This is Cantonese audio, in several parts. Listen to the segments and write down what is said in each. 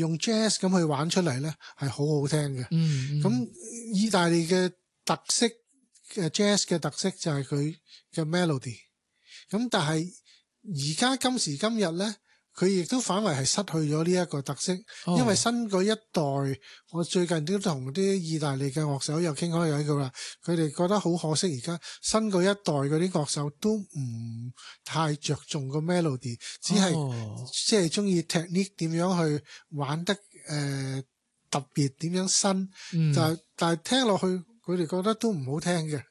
用 jazz 咁去玩出嚟咧，係好好聽嘅。咁意大利嘅特色嘅 jazz 嘅特色就係佢嘅 melody。咁但係而家今時今日咧，佢亦都反為係失去咗呢一個特色，因為新嗰一代，我最近都同啲意大利嘅樂手又傾開偈㗎啦，佢哋覺得好可惜，而家新嗰一代嗰啲樂手都唔太着重個 melody， 只係即係中意 technique 點樣去玩得特別點樣新，但係聽落去佢哋覺得都唔好聽嘅。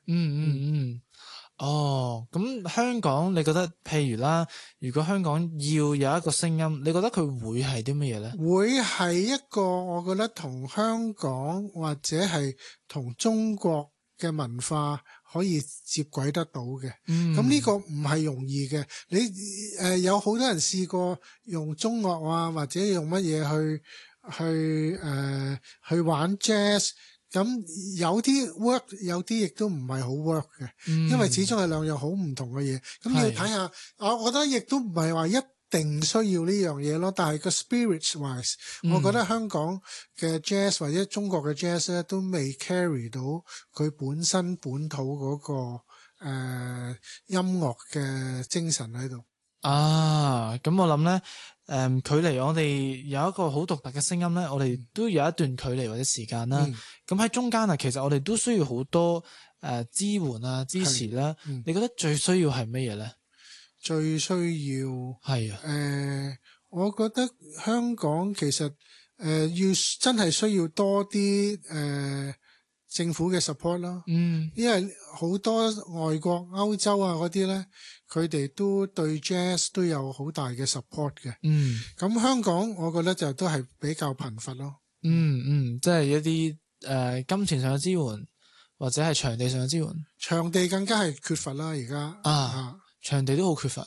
咁香港你覺得譬如啦，如果香港要有一個聲音，你覺得佢會係啲乜嘢咧？會係一個我覺得同香港或者係同中國嘅文化可以接軌得到嘅。咁呢個唔係容易嘅。你有好多人試過用中樂啊，或者用乜嘢去玩 jazz。咁有啲 work， 有啲亦都唔係好 work 嘅，因為始終係兩樣好唔同嘅嘢。咁要睇下，我覺得亦都唔係話一定需要呢樣嘢咯。但係個 spirits wise，我覺得香港嘅 jazz 或者中國嘅 jazz 咧，都未 carry 到佢本身本土嗰個音樂嘅精神喺度。 咁我諗咧，距離我哋有一個好獨特嘅聲音咧，我哋都有一段距離或者時間啦。咁喺中間其實我哋都需要好多支援啊、支持啦。你覺得最需要係乜嘢咧？最需要係我覺得香港其實要真係需要多啲政府嘅 support 啦。因為好多外國歐洲啊嗰啲咧，佢哋都對 jazz 都有好大嘅 support 嘅。咁香港我覺得就都係比較貧乏咯。 即係一啲金錢上嘅支援，或者係場地上嘅支援。 場地更加係缺乏啦，而家場地都好缺乏。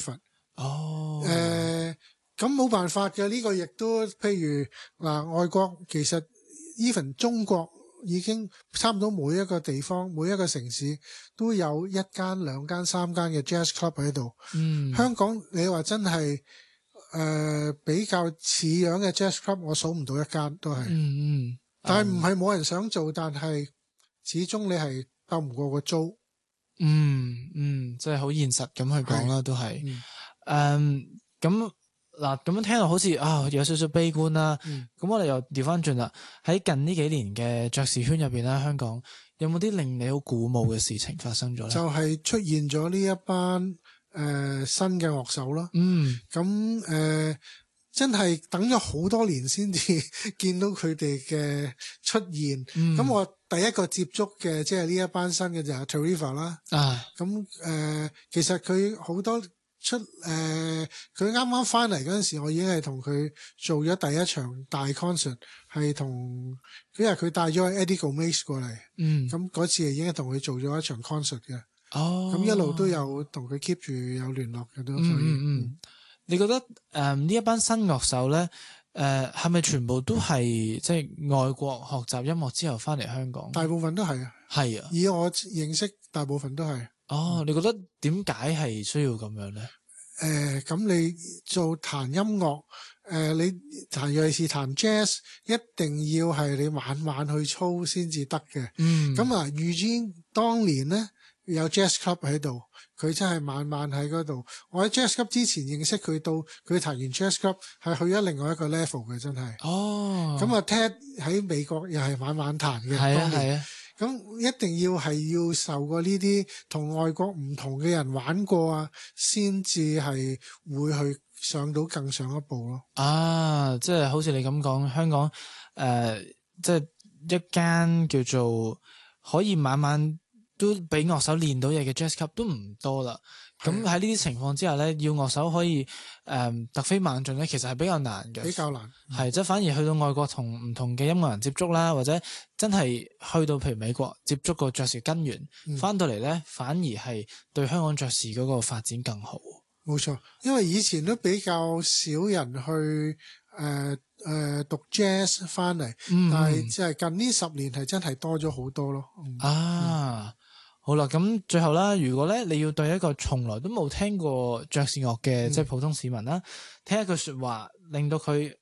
咁冇辦法嘅，呢個亦都譬如外國其實 even 中國已經差唔多每一個地方每一個城市都有1間2間3間嘅 jazz club 喺度。香港你話真係比較似樣嘅 jazz club， 我數唔到一間都係。但係唔係冇人想做，但係始終你係鬥唔過個租。 即係好現實咁去講啦，都係。咁樣聽落好似有少少悲觀啦。咁我哋又調翻轉啦，喺近呢幾年嘅爵士圈入邊啦，香港有冇啲令你好鼓舞嘅事情發生咗咧？ 就係出現咗呢一班新嘅樂手啦。咁真係等咗好多年先至見到佢哋嘅出現。咁我第一個接觸嘅即係呢一班新嘅就係 Tarifa 啦。咁其實佢好多佢啱啱翻嚟嗰陣時，我已經係同佢做咗第一場大 concert， 係因為佢帶咗 Eddie Gomez 過嚟。咁嗰次已經係同佢做咗一場 concert 嘅。咁一路都有同佢 keep 住有聯絡嘅都。所以你覺得呢一班新樂手咧，係咪全部都係即係外國學習音樂之後翻嚟香港？ 大部分都係啊。以我認識，大部分都係。 你覺得點解係需要咁樣咧？ 咁你做彈音樂，你尤其是彈 jazz， 一定要係你晚晚去操先至得嘅。咁Eugene當年咧有 jazz club 喺度，佢真係晚晚喺嗰度。我喺 jazz club 之前認識佢，到佢彈完 jazz club 係去咗另外一個 level 嘅，真係。咁Ted 喺美國又係晚晚彈嘅。係啊。咁一定要係要受過呢啲同外國唔同嘅人玩過啊，先至係會去上到更上一步咯。 即係好似你咁講，香港即係一間叫做可以晚晚都俾樂手練到嘢嘅 jazz club 都唔多啦。咁喺呢啲情況之下咧，要樂手可以突飛猛進咧，其實係比較難嘅。 比較難。 即係反而去到外國同唔同嘅音樂人接觸啦，或者真係去到譬如美國接觸個爵士根源，翻到嚟咧反而係對香港爵士嗰個發展更好。 冇錯，因為以前都比較少人去讀 jazz 翻嚟，但係即係近呢10年係真係多咗好多咯。 好啦，咁最後啦，如果咧你要對一個從來都冇聽過爵士樂嘅即係普通市民啦，聽一句說話令到佢